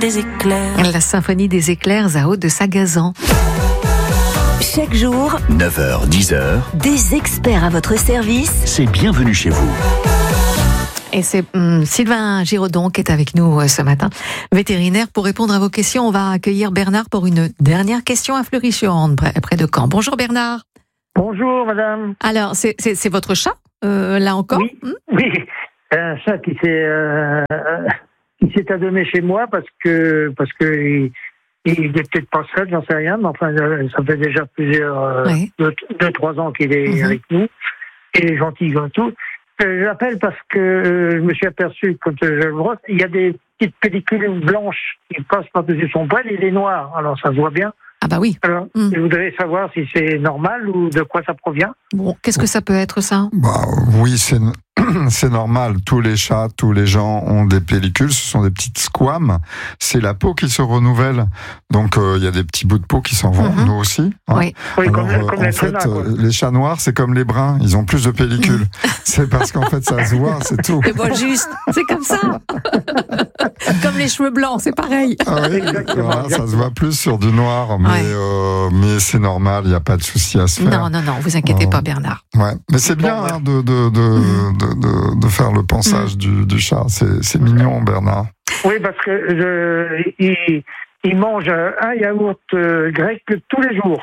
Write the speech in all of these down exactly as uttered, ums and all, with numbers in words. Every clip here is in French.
des éclairs. La symphonie des éclairs, Zao de Sagazan. Chaque jour, neuf heures dix heures, des experts à votre service. c'est bienvenue chez vous. Et c'est hum, Sylvain Giraudon qui est avec nous euh, ce matin, vétérinaire. Pour répondre à vos questions, on va accueillir Bernard pour une dernière question à Fleury-sur-Orne, près, près de Caen. Bonjour Bernard. Bonjour madame. Alors, c'est, c'est, c'est votre chat, euh, là encore? Oui, Hum oui. Un chat qui s'est euh, qui s'est adomé chez moi parce que parce que il, il est peut-être pas seul, j'en sais rien, mais enfin ça fait déjà plusieurs euh, Oui. deux, deux trois ans qu'il est Mhm. avec nous. Il est gentil comme tout. Euh, J'appelle parce que euh, je me suis aperçu quand euh, je le brosse, il y a des petites pellicules blanches qui passent par-dessus son poil, il est noir, alors ça se voit bien. Ah bah oui. Alors, Mm. je voudrais savoir si c'est normal ou de quoi ça provient. Bon, qu'est-ce que ça peut être ça? Bah, oui, c'est c'est normal. Tous les chats, tous les gens ont des pellicules. Ce sont des petites squames. C'est la peau qui se renouvelle. Donc, il euh, y a des petits bouts de peau qui s'en vont. Mhm. Nous aussi. hein. Oui. Oui, Alors, comme, euh, comme en les fait, prenats, quoi. euh, les chats noirs, c'est comme les bruns. Ils ont plus de pellicules. C'est parce qu'en fait, ça se voit, c'est tout. C'est bon, juste, c'est comme ça. Comme les cheveux blancs, c'est pareil. Ah oui, Exactement, voilà, ça exactement. se voit plus sur du noir, mais, Ouais. euh, mais c'est normal, il n'y a pas de souci à se faire. Non, non, non, vous inquiétez Oh. pas Bernard. Ouais. Mais c'est bien Bon, hein, de, de, de, Mhm. de, de, de faire le ponçage du, du chat. C'est, c'est mignon, Bernard. Oui, parce que je, il, il mange un yaourt euh, grec tous les jours,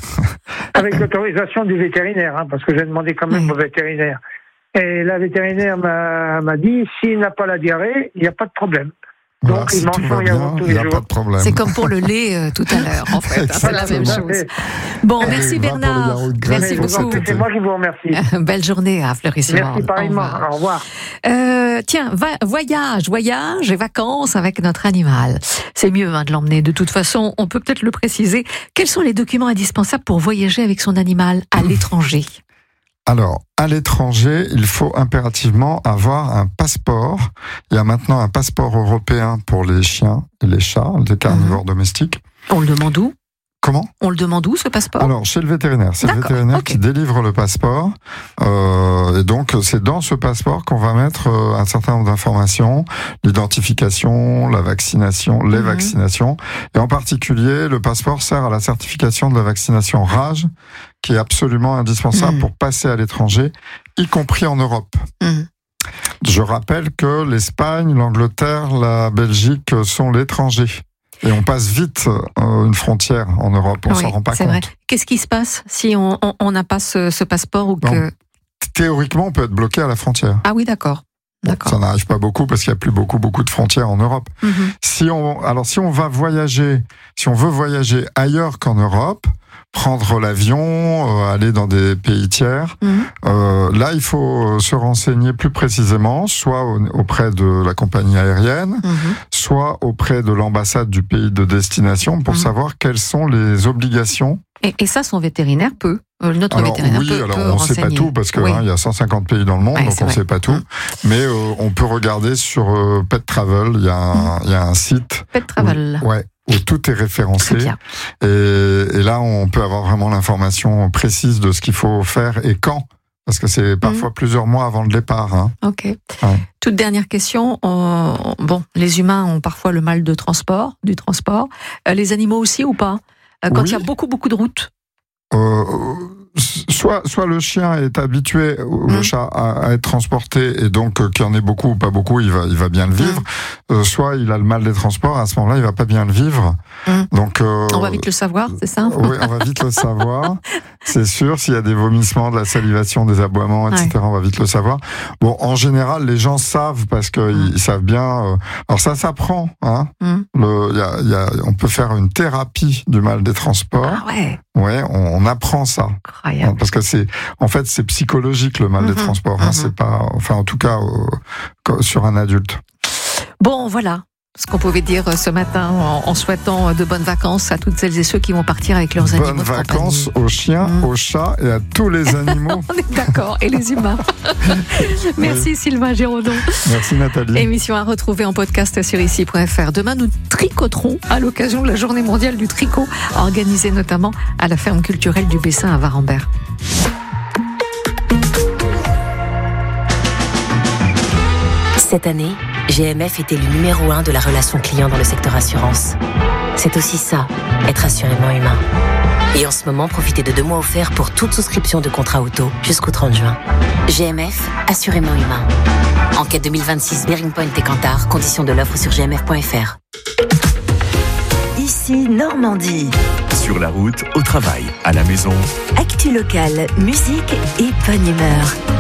avec l'autorisation du vétérinaire, hein, parce que j'ai demandé quand même Oui. au vétérinaire. Et la vétérinaire m'a, m'a dit, s'il n'a pas la diarrhée, il n'y a pas de problème. Voilà, Donc, il si mange tout son va yaourt bien, tous il les n'y a jours. pas de problème. C'est comme pour le lait euh, tout à l'heure, en fait. hein, c'est la même Exactement. chose. Bon, Allez, merci va pour le Bernard. yaourt grec, Merci faut Mais beaucoup. c'est moi qui vous remercie. Belle journée à Fleury-sur-Orne. Merci pareillement. Au revoir. Au revoir. Euh, tiens, va- voyage, voyage et vacances avec notre animal. C'est mieux hein, de l'emmener. De toute façon, on peut peut-être le préciser. Quels sont les documents indispensables pour voyager avec son animal à l'étranger? Alors, à l'étranger, il faut impérativement avoir un passeport. Il y a maintenant un passeport européen pour les chiens et les chats, les carnivores domestiques. On le demande où? Comment ? On le demande où, ce passeport? Alors, chez le vétérinaire. C'est le D'accord, vétérinaire ok. qui délivre le passeport. Euh, et donc, c'est dans ce passeport qu'on va mettre euh, un certain nombre d'informations, l'identification, la vaccination, les Mhm. vaccinations. Et en particulier, le passeport sert à la certification de la vaccination RAGE, qui est absolument indispensable Mhm. pour passer à l'étranger, y compris en Europe. Mhm. Je rappelle que l'Espagne, l'Angleterre, la Belgique sont l'étranger. Et on passe vite euh, une frontière en Europe, on Oui, s'en rend pas c'est compte. vrai. Qu'est-ce qui se passe si on on- on n'a pas ce, ce passeport ou Non. que... Théoriquement, on peut être bloqué à la frontière. Ah oui, d'accord. D'accord. Ça n'arrive pas beaucoup parce qu'il n'y a plus beaucoup, beaucoup de frontières en Europe. Mhm. Si on, alors, si on va voyager, si on veut voyager ailleurs qu'en Europe, prendre l'avion, euh, aller dans des pays tiers, Mhm. euh, là, il faut se renseigner plus précisément, soit au- auprès de la compagnie aérienne, Mhm. soit auprès de l'ambassade du pays de destination pour Mhm. savoir quelles sont les obligations. Et, et ça, son vétérinaire peut. Euh, notre Alors vétérinaire oui, peut, alors peut on ne sait pas renseigner. tout parce qu'il Oui. hein, y a cent cinquante pays dans le monde, Ouais, donc c'est on ne vrai. sait pas tout. Mm. Mais euh, on peut regarder sur euh, Pet Travel, il y, a un- il y a un site Pet Travel. où, ouais, où tout est référencé. Très bien. Et, et là, on peut avoir vraiment l'information précise de ce qu'il faut faire et quand. Parce que c'est parfois plusieurs mois avant le départ. Hein. Ok. Toute dernière question. On- Bon, les humains ont parfois le mal de transport, du transport. Euh, les animaux aussi ou pas? Euh, Quand Oui. il y a beaucoup, beaucoup de routes. Euh, soit, soit le chien est habitué, ou le Mm. chat, à, à être transporté, et donc euh, qu'il y en ait beaucoup ou pas beaucoup, il va, il va bien le vivre. Euh, soit il a le mal des transports, à ce moment-là, il va pas bien le vivre. Mm. Donc, euh, On va vite le savoir, c'est ça? oui, on va vite le savoir. C'est sûr, s'il y a des vomissements, de la salivation, des aboiements, et cetera, on va vite le savoir. Bon, en général, les gens savent parce qu'ils Mm. savent bien. Euh, alors ça s'apprend. Hein. Mm. Le, il y a, il y a, on peut faire une thérapie du mal des transports. Ah ouais, Ouais, on, on apprend ça. incroyable. Parce que c'est, en fait, c'est psychologique le mal Mhm, des transports. Hein, mhm. C'est pas, enfin, en tout cas, euh, sur un adulte. Bon, voilà ce qu'on pouvait dire ce matin en, en souhaitant de bonnes vacances à toutes celles et ceux qui vont partir avec leurs animaux Bonnes de vacances compagnie. aux chiens, Mhm. aux chats et à tous les animaux. On est d'accord, et les humains. Merci Sylvain Giraudon. Merci Nathalie. Émission à retrouver en podcast sur ici point f r. Demain, nous tricoterons à l'occasion de la journée mondiale du tricot, organisée notamment à la ferme culturelle du Bessin à Varembert. Cette année, G M F est élu numéro un de la relation client dans le secteur assurance. C'est aussi ça, être assurément humain. Et en ce moment, profitez de deux mois offerts pour toute souscription de contrat auto jusqu'au trente juin. G M F, assurément humain. Enquête deux mille vingt-six, Bearing Point et Kantar, conditions de l'offre sur g m f point f r. Ici Normandie. Sur la route, au travail, à la maison. Actu locale, musique et bonne humeur.